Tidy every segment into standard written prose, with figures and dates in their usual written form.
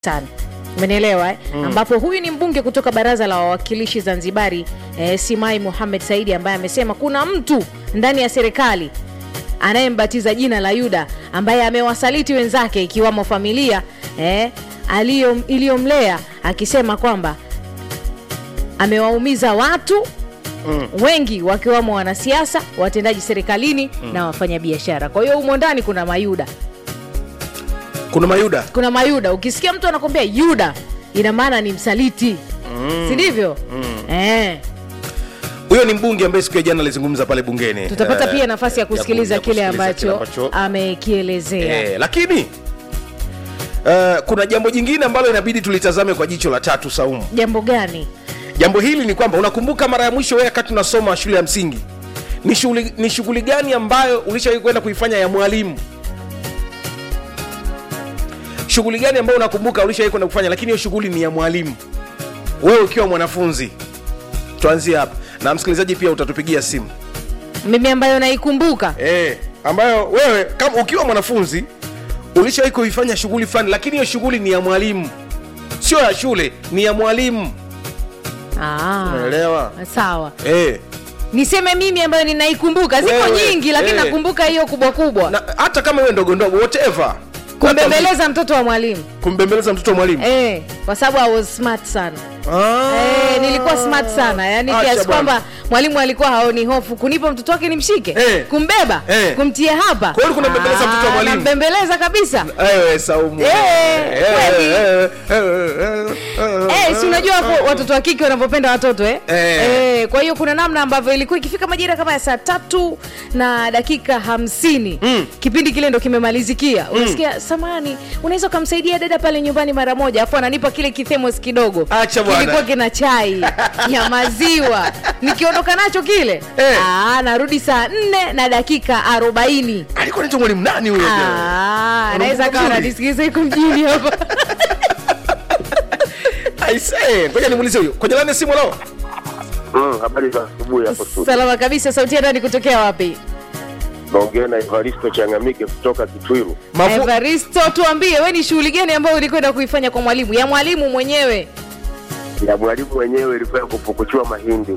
sana. Umenielewa ambapo huyu ni mbunge kutoka Baraza la Wawakilishi Zanzibari, Simai Mohamed Saidi, ambaye amesema kuna mtu ndani ya serikali anayembatiza jina la Yuda ambaye amewasaliti wenzake ikiwamo familia iliyomlea, akisema kwamba amewaumiza watu wengi wakiwamo wanasiasa, watendaji serikalini na wafanyabiashara. Kwa hiyo humo ndani kuna Mayuda. Kuna Mayuda. Ukisikia mtu anakuambia Yuda, ina maana ni msaliti. Si ndivyo? Huyo ni mbunge ambaye siku ya jana alizungumza pale bungeni. Tutapata pia nafasi ya kusikiliza kile ambacho amekielezea. Lakini kuna jambo jingine ambalo inabidi tulitazame kwa jicho la tatu, Saumu. Jambo gani? Jambo hili ni kwamba unakumbuka mara ya mwisho wewe wakati tunasoma shule ya msingi, ni shughuli gani ambayo ulishawahi kwenda kuifanya ya mwalimu? Shughuli gani ambayo unakumbuka ulishawahi kwenda kufanya lakini hiyo shughuli ni ya mwalimu? Wewe ukiwa mwanafunzi. Tuanzie hapa. Na msikilizaji pia utatupigia simu. Mimi ambayo naikumbuka. Ambayo wewe kama ukiwa mwanafunzi ulishawahi kuifanya shughuli fulani lakini hiyo shughuli ni ya mwalimu. Sio ya shule, ni ya mwalimu. Unaelewa? Sawa. Niseme mimi ambayo ninaikumbuka. Ziko nyingi lakini nakumbuka hiyo kubwa kubwa. Na hata kama wewe ndogo ndogo whatever. Kumbembeleza mtoto wa mwalimu. Kwa sababu I was smart sana. Nilikuwa smart sana. Yaani kiasi kwamba mwalimu alikuwa haoni hofu kunipa mtoto wake nimshike, kumbeba, kumtia hapa. Kwa hiyo kunambembeleza mtoto wa mwalimu. Nambembeleza kabisa. Saumu. Si unajua hapo watoto wa kike wanapopenda watoto kwa hiyo kuna namna ambavyo ilikuwa ikifika majira kama ya saa 3:50 kipindi kile ndo kimemalizikia. Unasikia, samani, unaweza kumsaidia dada pale nyumbani mara moja, afu ananipa kile kithemos kidogo. Kilikuwa kina chai ya maziwa. Nikiondoka nacho kile, narudi saa 4:40. Alikuwa anaitwa mwalimu nani huyo? Anaweza kawa anisikiza yuko mjini hapa. Ngoja nimuulize huyo. Kwenye line simu leo. Habari za asubuhi hapo studio. Salama kabisa. Sauti ya nani kutokea wapi? Naongea na Evaristo Changamike kutoka Kitwiru. Evaristo, tuambie wewe ni shughuli gani ambayo ulikwenda kuifanya kwa mwalimu? Ya mwalimu mwenyewe. Ya mwalimu mwenyewe ilikuwa kupukuchua mahindi.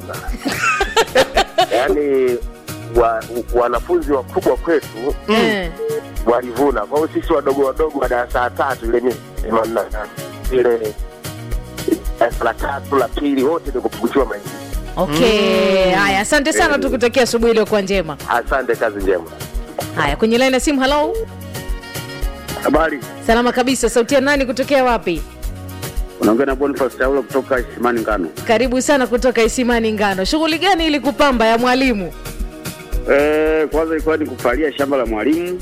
Yaani wanafunzi wakubwa kwetu walivuna. Kwa hiyo sisi wadogo wa darasa 3 ile darasa la 3 la pili wote ni kupukuchua mahindi. Haya, asante sana, tukutakia asubuhi ile kwa njema. Asante, kazi njema. Haya, kwenye line ya simu. Hello. Habari. Salama kabisa. Sauti ya nani kutokea wapi? Unaongea na Boniface Taulo kutoka Isimani Ngano. Karibu sana kutoka Isimani Ngano. Shughuli gani ili kupamba ya mwalimu? Kwanza ilikuwa ni kufalia shamba la mwalimu.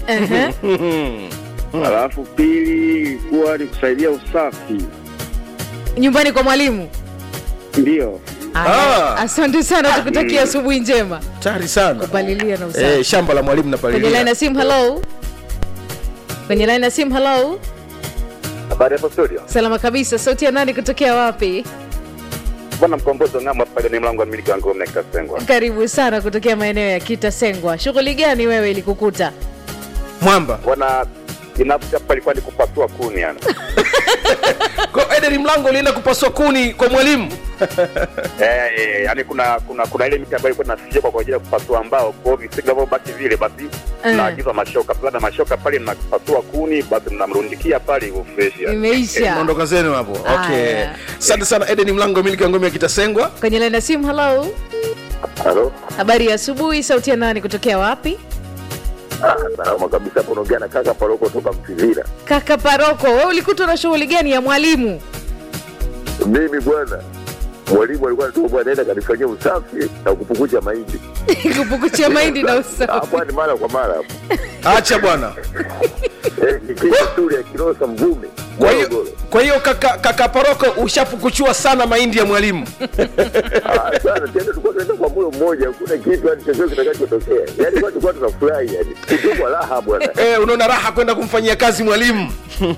Alafu pili ilikuwa ni kusaidia usafi nyumbani kwa mwalimu. Ndio. Asante sana, tukutakia asubuhi njema. Tayari sana. Kupalilia na usafi. Shamba la mwalimu na palilia. Kwenye line ya simu. Hello. Kwenye line ya simu. Hello. Habari hapo studio. Salama kabisa. Sauti ya nani kutokea wapi? Bwana Mkombozo ngamba pale ni mlango wa miliki wangu na Kitasengwa. Karibu sana kutokea maeneo ya Kitasengwa. Shughuli gani wewe ilikukuta? Mwamba. Bwana inafuta pale kwa kupasua kuni yani. Kwa Edeni mlango ulienda kupasua kuni kwa mwalimu. Yani kuna ile miti ambayo ilikuwa inasijekwa kwa ajili ya kupasua mbao, kwa hivyo visingavyo baki vile basi naagiza mashoka, plana mashoka pale na kupasua kuni, basi mnamrundikia pale hivyo fresh yani. Imeisha. Ondoka zenu hapo. Asante sana Edeni mlango miliki ngome ya Kitasengwa. Kwenye line ya simu. Hello. Hello. Habari ya asubuhi. Sauti ya nani kutokea wapi? Salama kabisa, hapo unaongea na kaka Paroko kutoka Mtizira. Kaka Paroko, wewe ulikutwa na shughuli gani ya mwalimu? Mimi bwana, mwalimu alikuwa anatoka bwana aenda kanifanyia usafi na kupukucha mahindi. Kupukucha mahindi na usafi. Hapo ni mara kwa mara hapo. Acha bwana. Nikiwa shule ya Kilosa Mvume. Kwa hiyo kaka Paroko ushapukuchua sana mahindi ya mwalimu. Sana tena tulikuwa tunaenda kwa moyo mmoja, kuna kitu hadi chochote kitakachotokea. Yaani watu kwa tunafurahi yani. Kutoka raha bwana. Unaona raha kwenda kumfanyia kazi mwalimu.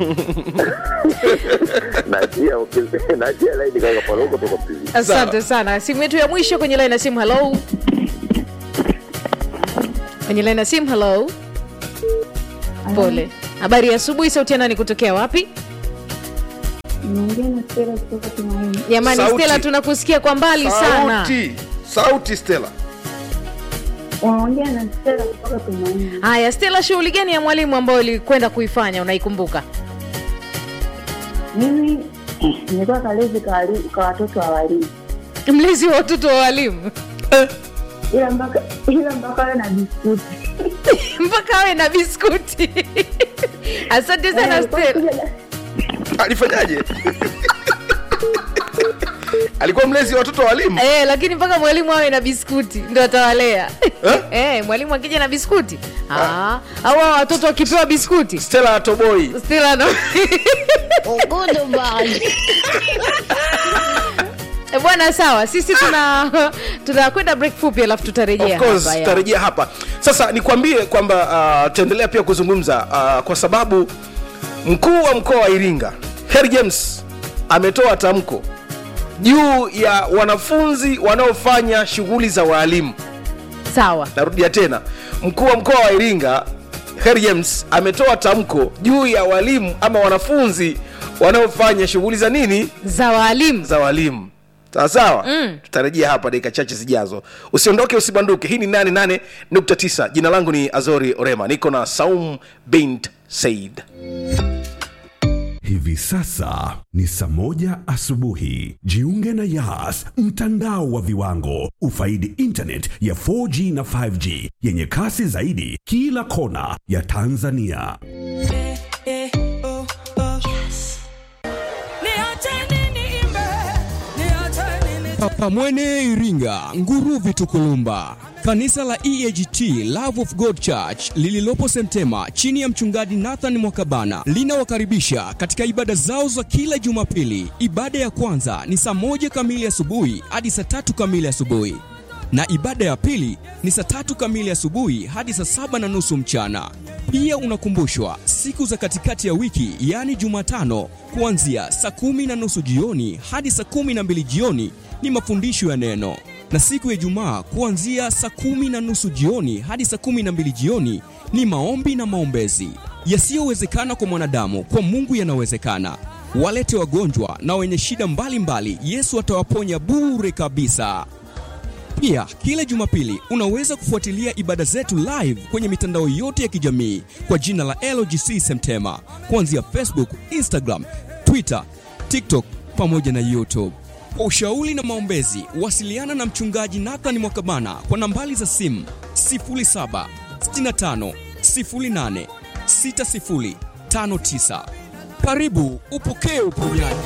Najia laini kaka Paroko kutoka Mtizira. Asante sana. Simu yetu ya mwisho kwenye line ya simu. Hello. Kwenye line ya simu. Hello. Pole. Habari ya asubuhi. Sauti ya nani kutokea wapi? Naongea Stella kutoka Tumaini. Jamani Stella tunakusikia kwa mbali sana. Sauti Stella. Naongea na Stella kutoka Tumaini. Haya Stella, shughuli gani ya mwalimu ambayo ulikwenda kuifanya unaikumbuka? Mimi nilikuwa kalezi kwa watoto wa walimu. Mlezi wa watoto wa walimu? Ila mpaka awe na biskuti. Mpaka awe na biskuti. Asante sana Stella. Alifanyaje? Alikuwa mlezi wa watoto wa walimu? Lakini mpaka mwalimu awe na biskuti ndio atawalea. Mwalimu akija na biskuti. Au watoto wakipewa biskuti. Stella Toboi. Stella no. Bwana sawa, sisi tunakwenda break fupi alafu tutarejea hapa. Of course, tutarejea hapa. Sasa nikwambie kwamba tuendelea pia kuzungumza kwa sababu mkuu wa mkoa wa Iringa, Harry James, ametoa tamko juu ya wanafunzi wanaofanya shughuli za walimu. Sawa. Narudia tena. Mkuu wa mkoa wa Iringa, Harry James, ametoa tamko juu ya walimu ama wanafunzi wanaofanya shughuli za nini? Za walimu. Za walimu. Sawa? Tutarejea hapa dakika chache zijazo. Usiondoke, usibanduke. Hii ni 88.9. Jina langu ni Azori Orema. Niko na Saum bint Said. Hivi sasa ni 1:00 asubuhi. Jiunge na Yas, mtandao wa viwango. Ufaidi internet ya 4G na 5G yenye kasi zaidi kila kona ya Tanzania. Pamwene Iringa, Nguruvi Tukulumba. Kanisa la EAGT Love of God Church lililopo Semtema chini ya mchungaji Nathan Mwakabana linawakaribisha katika ibada zao za kila Jumapili. Ibada ya kwanza ni 1:00 kamili asubuhi hadi 3:00 kamili asubuhi. Na ibada ya pili ni 3:00 kamili asubuhi hadi 7:30 mchana. Pia unakumbushwa siku za katikati ya wiki, yani Jumatano, kuanzia 10:30 jioni hadi 12:00 jioni ni mafundisho ya neno. Na siku ya Ijumaa kuanzia 10:30 jioni hadi 12:00 jioni ni maombi na maombezi. Yasiyowezekana kwa mwanadamu, kwa Mungu yanawezekana. Walete wagonjwa na wenye shida mbalimbali, Yesu atawaponya bure kabisa. Pia kila Jumapili unaweza kufuatilia ibada zetu live kwenye mitandao yote ya kijamii kwa jina la LGC Semtema, kuanzia Facebook, Instagram, Twitter, TikTok pamoja na YouTube. Kwa ushauri na maombezi, wasiliana na mchungaji Nathan Mwakabana kwa nambari za simu 0765086059. Karibu upokee uponyaji.